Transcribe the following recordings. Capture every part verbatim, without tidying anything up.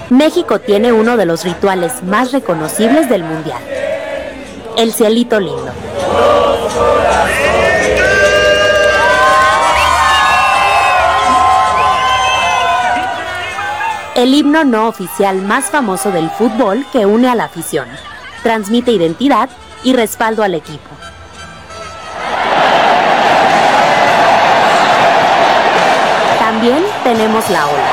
México tiene uno de los rituales más reconocibles del Mundial: el cielito lindo. El himno no oficial más famoso del fútbol que une a la afición, transmite identidad y respaldo al equipo. También tenemos la ola,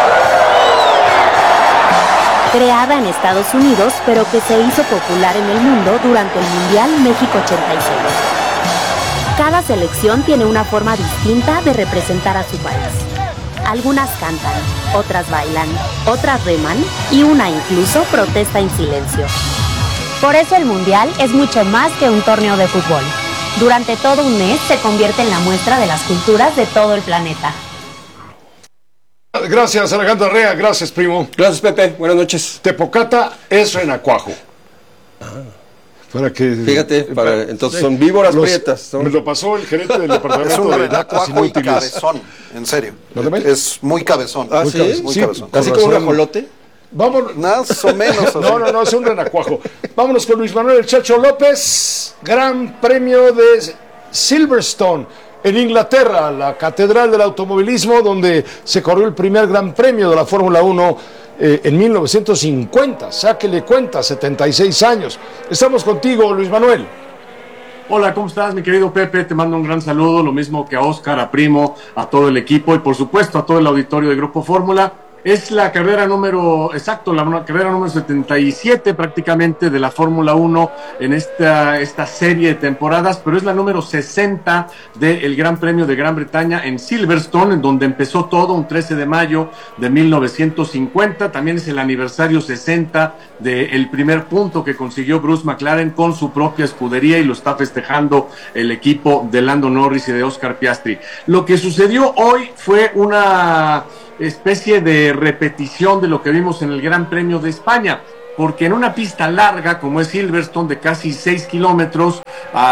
creada en Estados Unidos, pero que se hizo popular en el mundo durante el Mundial México ochenta y seis. Cada selección tiene una forma distinta de representar a su país. Algunas cantan, otras bailan, otras reman y una incluso protesta en silencio. Por eso el Mundial es mucho más que un torneo de fútbol. Durante todo un mes se convierte en la muestra de las culturas de todo el planeta. Gracias, Alejandro Arrea. Gracias, primo. Gracias, Pepe. Buenas noches. Tepocata es renacuajo. Ah. Para que, Fíjate, para, entonces son víboras los, prietas. Son... Me lo pasó el gerente del departamento. Es un de renacuajo y cabezón, en serio. Es muy cabezón. Ah, muy ¿sí? cabezón, muy sí, cabezón. ¿Así como un ajolote? Vámonos. Más o menos. Así. No, no, no, es un renacuajo. Vámonos con Luis Manuel El Chacho López. Gran premio de Silverstone en Inglaterra, la catedral del automovilismo, donde se corrió el primer gran premio de la Fórmula uno eh, en mil novecientos cincuenta. Sáquele cuenta, setenta y seis años. Estamos contigo, Luis Manuel. Hola, ¿cómo estás, mi querido Pepe? Te mando un gran saludo, lo mismo que a Oscar, a Primo, a todo el equipo y por supuesto a todo el auditorio de Grupo Fórmula. Es la carrera número, exacto, la carrera número setenta y siete prácticamente de la Fórmula uno en esta, esta serie de temporadas, pero es la número sesenta del Gran Premio de Gran Bretaña en Silverstone, en donde empezó todo un trece de mayo de mil novecientos cincuenta. También es el aniversario sesenta del primer punto que consiguió Bruce McLaren con su propia escudería y lo está festejando el equipo de Lando Norris y de Oscar Piastri. Lo que sucedió hoy fue una especie de repetición de lo que vimos en el Gran Premio de España, porque en una pista larga como es Silverstone de casi seis kilómetros,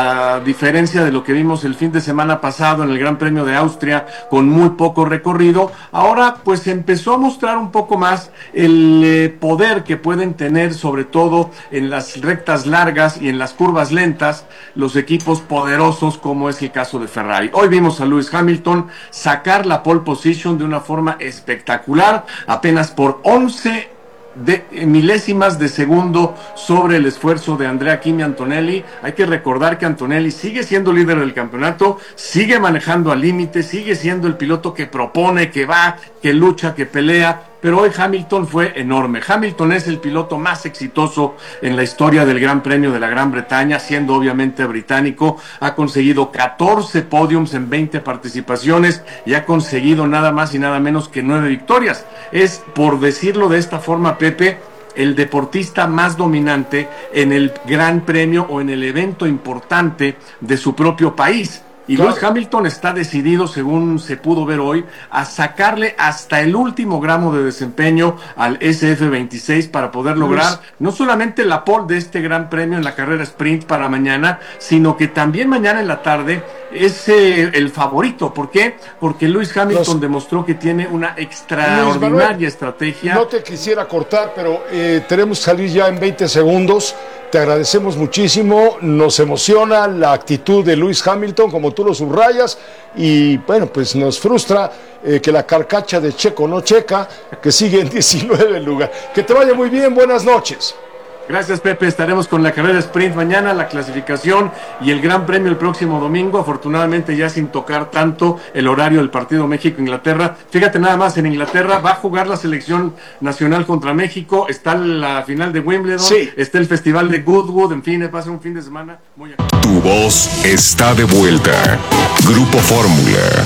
a diferencia de lo que vimos el fin de semana pasado en el Gran Premio de Austria con muy poco recorrido, ahora pues empezó a mostrar un poco más el eh, poder que pueden tener, sobre todo en las rectas largas y en las curvas lentas, los equipos poderosos como es el caso de Ferrari. Hoy vimos a Lewis Hamilton sacar la pole position de una forma espectacular, apenas por once de milésimas de segundo sobre el esfuerzo de Andrea Kimi Antonelli. Hay que recordar que Antonelli sigue siendo líder del campeonato, sigue manejando al límite, sigue siendo el piloto que propone, que va, que lucha, que pelea, pero hoy Hamilton fue enorme. Hamilton es el piloto más exitoso en la historia del Gran Premio de la Gran Bretaña, siendo obviamente británico. Ha conseguido catorce podiums en veinte participaciones y ha conseguido nada más y nada menos que nueve victorias. Es, por decirlo de esta forma, Pepe, el deportista más dominante en el Gran Premio o en el evento importante de su propio país. Y claro, Lewis Hamilton está decidido, según se pudo ver hoy, a sacarle hasta el último gramo de desempeño al S F veintiséis para poder lograr no solamente la pole de este gran premio en la carrera sprint para mañana, sino que también mañana en la tarde es eh, el favorito. ¿Por qué? Porque Lewis Hamilton Los... demostró que tiene una extraordinaria Manuel, estrategia. No te quisiera cortar, pero eh, tenemos que salir ya en veinte segundos. Te agradecemos muchísimo, nos emociona la actitud de Lewis Hamilton, como tú lo subrayas, y bueno, pues nos frustra eh, que la carcacha de Checo no checa, que sigue en diecinueve lugar. Que te vaya muy bien, buenas noches. Gracias, Pepe. Estaremos con la carrera sprint mañana, la clasificación y el Gran Premio el próximo domingo. Afortunadamente ya sin tocar tanto el horario del partido México-Inglaterra. Fíjate nada más, en Inglaterra va a jugar la selección nacional contra México. Está la final de Wimbledon, sí. Está el festival de Goodwood. En fin, va a ser un fin de semana muy... Tu voz está de vuelta. Grupo Fórmula.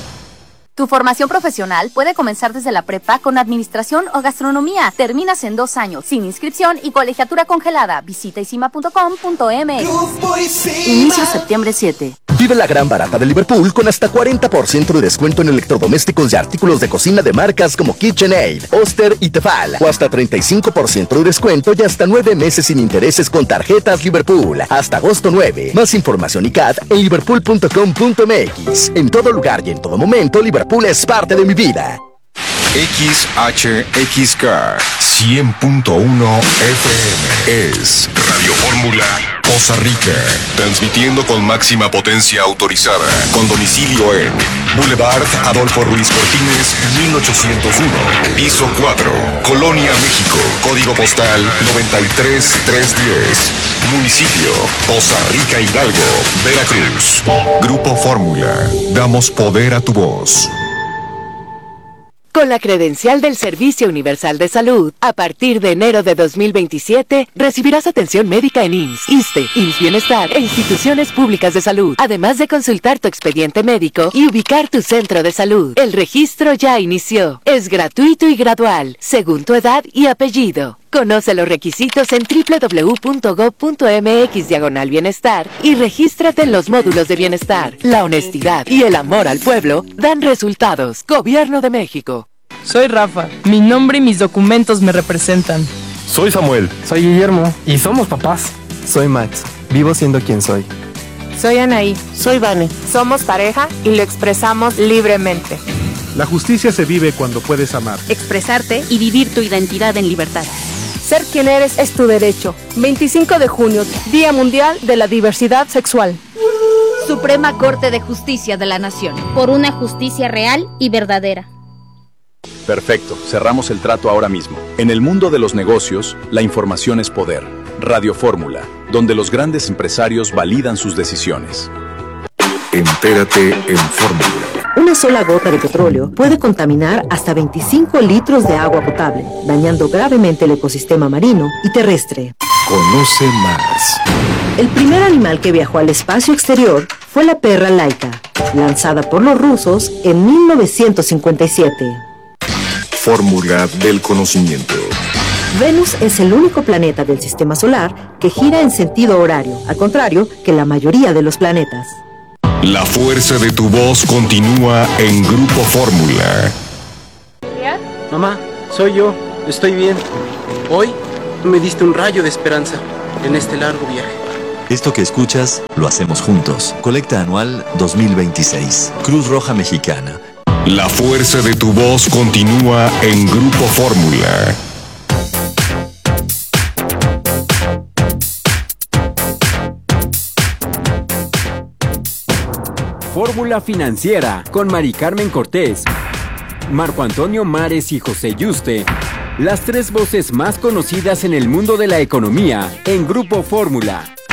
Tu formación profesional puede comenzar desde la prepa con administración o gastronomía. Terminas en dos años, sin inscripción y colegiatura congelada. Visita isima punto com punto m x. Inicio septiembre siete. Vive la gran barata de Liverpool con hasta cuarenta por ciento de descuento en electrodomésticos y artículos de cocina de marcas como KitchenAid, Oster y Tefal. O hasta treinta y cinco por ciento de descuento y hasta nueve meses sin intereses con tarjetas Liverpool. Hasta agosto nueve. Más información y C A D en liverpool punto com punto m x. En todo lugar y en todo momento, Liverpool es parte de mi vida. X H X Cars. cien punto uno F M. Es Radio Fórmula Poza Rica, transmitiendo con máxima potencia autorizada, con domicilio en Boulevard Adolfo Ruiz Cortines, mil ochocientos uno, piso cuatro, Colonia, México, código postal noventa y tres mil trescientos diez, municipio Poza Rica, Hidalgo, Veracruz. Grupo Fórmula, damos poder a tu voz. Con la credencial del Servicio Universal de Salud, a partir de enero de dos mil veintisiete, recibirás atención médica en I M S S, ISSSTE, I M S S Bienestar e instituciones públicas de salud, además de consultar tu expediente médico y ubicar tu centro de salud. El registro ya inició. Es gratuito y gradual, según tu edad y apellido. Conoce los requisitos en doble u doble u doble u punto gob punto eme equis diagonal bienestar y regístrate en los módulos de bienestar. La honestidad y el amor al pueblo dan resultados. Gobierno de México. Soy Rafa. Mi nombre y mis documentos me representan. Soy Samuel. Soy Guillermo. Y somos papás. Soy Max. Vivo siendo quien soy. Soy Anaí. Soy Vane. Somos pareja y lo expresamos libremente. La justicia se vive cuando puedes amar, expresarte y vivir tu identidad en libertad. Ser quien eres es tu derecho. veinticinco de junio, Día Mundial de la Diversidad Sexual. Suprema Corte de Justicia de la Nación. Por una justicia real y verdadera. Perfecto, cerramos el trato ahora mismo. En el mundo de los negocios, la información es poder. Radio Fórmula, donde los grandes empresarios validan sus decisiones. Entérate en Fórmula. Una sola gota de petróleo puede contaminar hasta veinticinco litros de agua potable, dañando gravemente el ecosistema marino y terrestre. Conoce más. El primer animal que viajó al espacio exterior fue la perra Laika, lanzada por los rusos en mil novecientos cincuenta y siete. Fórmula del conocimiento. Venus es el único planeta del sistema solar que gira en sentido horario, al contrario que la mayoría de los planetas. La fuerza de tu voz continúa en Grupo Fórmula. Mamá, soy yo, estoy bien. Hoy me diste un rayo de esperanza en este largo viaje. Esto que escuchas, lo hacemos juntos. Colecta anual dos mil veintiséis. Cruz Roja Mexicana. La fuerza de tu voz continúa en Grupo Fórmula. Fórmula Financiera con Mari Carmen Cortés, Marco Antonio Mares y José Yuste. Las tres voces más conocidas en el mundo de la economía en Grupo Fórmula.